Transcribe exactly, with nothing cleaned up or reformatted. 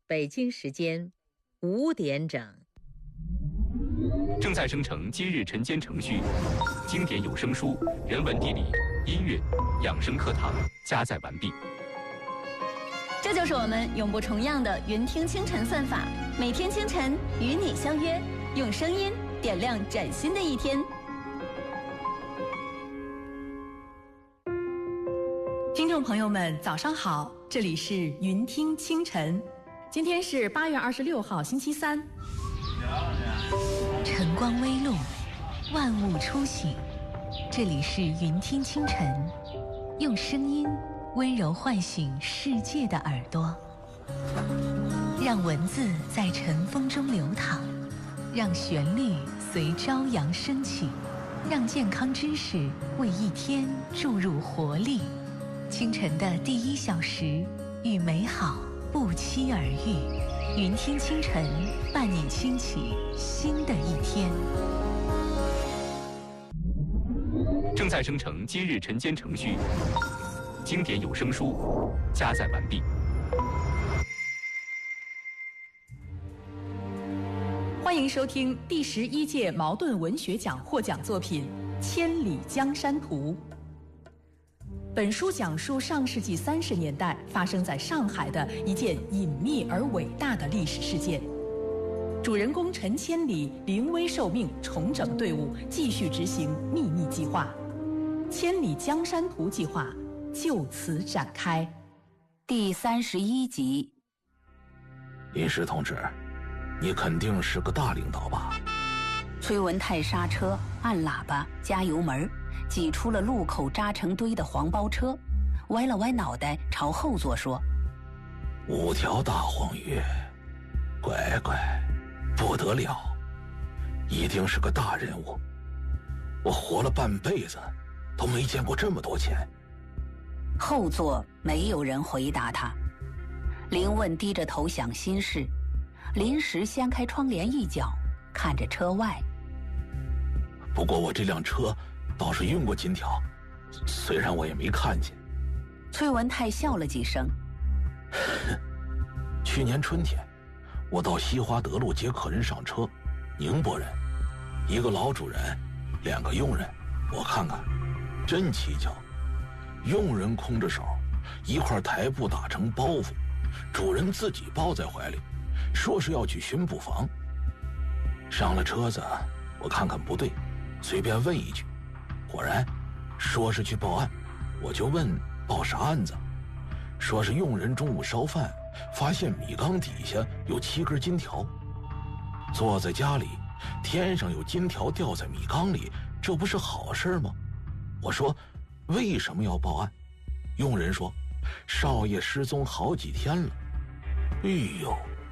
北京时间五点整。 正在生成今日晨间程序，经典有声书、人文地理、音乐、养生课堂加载完毕。 这就是我们永不重样的云听清晨算法，每天清晨与你相约，用声音点亮崭新的一天。 听众朋友们，早上好，这里是云听清晨，今天是八月二十六号，星期三。 晨光微露，万物初醒，这里是云听清晨，用声音温柔唤醒世界的耳朵，让文字在晨风中流淌，让旋律随朝阳升起，让健康知识为一天注入活力。清晨的第一小时，与美好不期而遇，云听清晨，伴你轻启新的一天。 正在生成今日晨间程序，经典有声书加载完毕。 欢迎收听第十一届茅盾文学奖获奖作品《千里江山图》。本书讲述上世纪三十年代发生在上海的一件隐秘而伟大的历史事件。主人公陈千里临危受命，重整队伍，继续执行秘密计划。千里江山图计划就此展开。 第三十一集。 林石同志，你肯定是个大领导吧？ 崔文泰刹车，按喇叭，加油门，挤出了路口扎成堆的黄包车，歪了歪脑袋朝后座说： 五条大黄鱼，乖乖，不得了，一定是个大人物，我活了半辈子都没见过这么多钱。 后座没有人回答他，林问低着头想心事，临时掀开窗帘一角，看着车外。 不过我这辆车倒是运过金条，虽然我也没看见。 崔文泰笑了几声。 去年春天，我到西华德路接客人上车，宁波人，一个老主人，两个佣人，我看看，真蹊跷。佣人空着手，一块台布打成包袱，主人自己抱在怀里，说是要去巡捕房。上了车子，我看看不对，随便问一句，果然说是去报案。我就问报啥案子，说是佣人中午烧饭，发现米缸底下有七根金条，坐在家里，天上有金条掉在米缸里，这不是好事吗？我说为什么要报案？佣人说少爷失踪好几天了。哎呦，